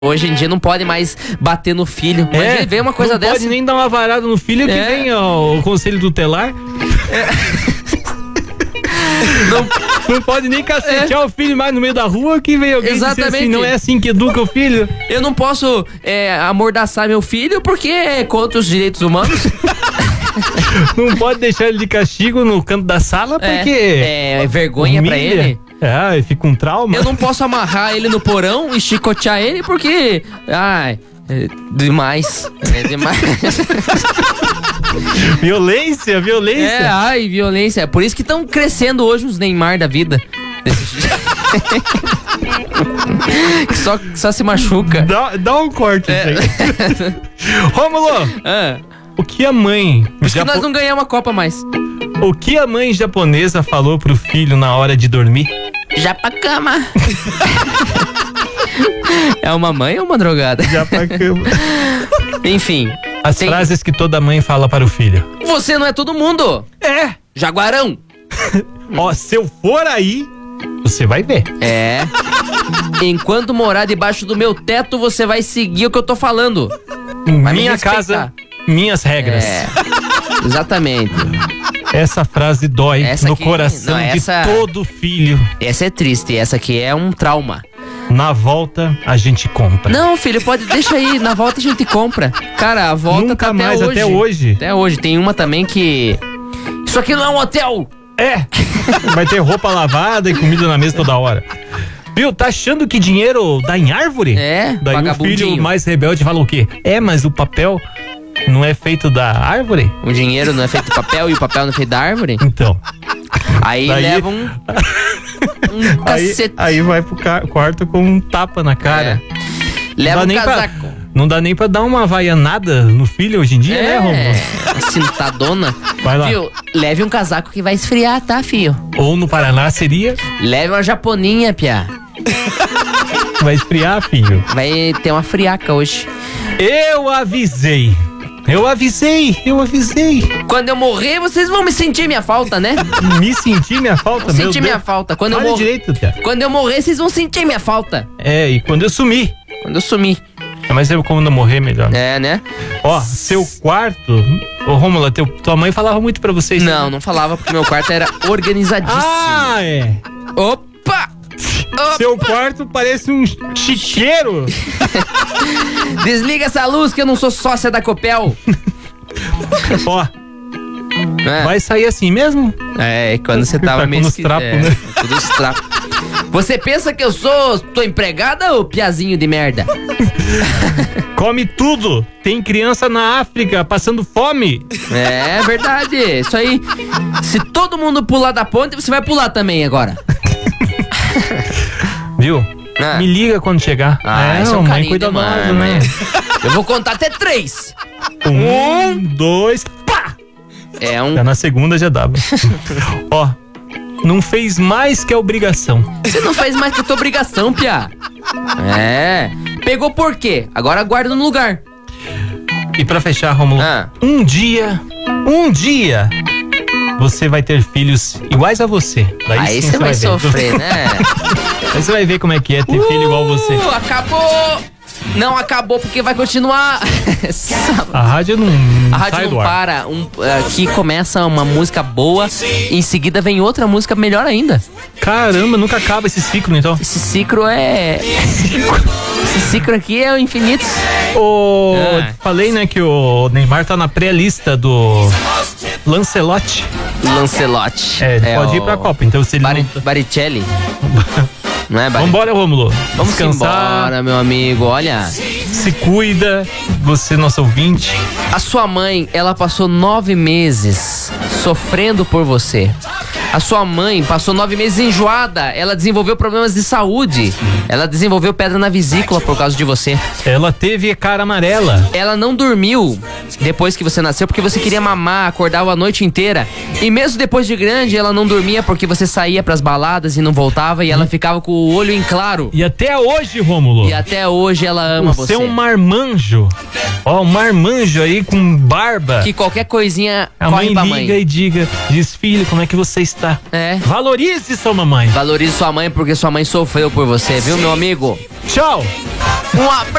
Hoje em dia não pode mais bater no filho. Imagina ver uma coisa dessa. Não pode nem dar uma varada no filho que vem o conselho tutelar. Não pode nem cacetear o filho mais no meio da rua que vem alguém dizer assim, não é assim que educa o filho. Eu não posso amordaçar meu filho porque é contra os direitos humanos. Não pode deixar ele de castigo no canto da sala porque... É vergonha pra ele. Ele fica um trauma. Eu não posso amarrar ele no porão e chicotear ele porque... Ai, é demais. É demais. Violência. Violência. É por isso que estão crescendo hoje os Neymar da vida. só se machuca. Dá um corte aí. Rômulo! O que a mãe... Por isso que nós não ganhamos a Copa mais. O que a mãe japonesa falou pro filho na hora de dormir? Já pra cama. É uma mãe ou uma drogada? Já pra cama. Enfim. As frases que toda mãe fala para o filho. Você não é todo mundo. Jaguarão. Ó, se eu for aí, você vai ver. Enquanto morar debaixo do meu teto, você vai seguir o que eu tô falando. Minha casa, minhas regras. Exatamente. Essa frase dói no coração de todo filho. Essa é triste, essa aqui é um trauma. Na volta, a gente compra. Não, filho, deixa aí, na volta a gente compra. Cara, a volta nunca tá mais, até hoje. Até hoje. Tem uma também que... Isso aqui não é um hotel. Vai ter roupa lavada e comida na mesa toda hora. Viu, tá achando que dinheiro dá em árvore? Daí o filho mais rebelde fala o quê? Mas o papel não é feito da árvore? O dinheiro não é feito de papel e o papel não é feito da árvore? Então. Aí leva um cacete. Aí vai pro quarto com um tapa na cara. Leva um casaco. Não dá nem pra dar uma vaianada no filho hoje em dia, né, Romulo? Uma cintadona. Vai lá. Viu? Leve um casaco que vai esfriar, tá, filho? Ou no Paraná seria? Leve uma japoninha, piá. Vai esfriar, filho? Vai ter uma friaca hoje. Eu avisei. Quando eu morrer, vocês vão me sentir minha falta, né? Me sentir minha falta? Sentir minha falta. Quando eu morrer, vocês vão sentir minha falta. E quando eu sumir. Mas quando eu morrer, melhor. Né? Ó, seu quarto... Ô, Rômulo, tua mãe falava muito pra vocês. Não falava porque meu quarto era organizadíssimo. Opa! Seu quarto parece um chiqueiro. Desliga essa luz que eu não sou sócia da Copel. Ó, vai sair assim mesmo? Quando você tava meio... Com os trapos, né? Tudo os trapos. Você pensa que eu tô empregada ou piazinho de merda? Come tudo. Tem criança na África passando fome. É verdade, isso aí. Se todo mundo pular da ponte, você vai pular também agora. Viu? Me liga quando chegar. Isso é um mãe cuidadosa, né? Eu vou contar até 3. 1, 2, pá! Já na segunda já dava. Ó, não fez mais que a obrigação. Você não fez mais que a tua obrigação, piá. Pegou por quê? Agora guarda no lugar. E pra fechar, Rômulo, um dia, você vai ter filhos iguais a você. Aí você vai sofrer, né? Aí você vai ver como é que é ter filho igual a você. Acabou! Não acabou porque vai continuar. A rádio não para. Aqui começa uma música boa e em seguida vem outra música melhor ainda. Caramba, nunca acaba esse ciclo, então. Esse ciclo Esse ciclo aqui é o infinito. Falei, né, que o Neymar tá na pré-lista do Lancelotti. Pode ir pra Copa, então se ele Baricelli. Não é, Vambora, Rômulo. Vamos embora, meu amigo. Olha. Se cuida, você, nosso ouvinte. A sua mãe, ela passou 9 meses sofrendo por você. A sua mãe passou 9 meses enjoada. Ela desenvolveu problemas de saúde. Ela desenvolveu pedra na vesícula por causa de você. Ela teve cara amarela. Ela não dormiu depois que você nasceu porque você queria mamar, acordava a noite inteira. E mesmo depois de grande, ela não dormia porque você saía pras baladas e não voltava. E ela ficava com o olho em claro. E até hoje, Rômulo. E até hoje ela ama você. Você é um marmanjo. Um marmanjo aí com barba. Que qualquer coisinha corre pra mãe. Liga e diz, filho, como é que você está? Valorize sua mamãe. Valorize sua mãe porque sua mãe sofreu por você, viu, meu amigo? Tchau. Um abraço.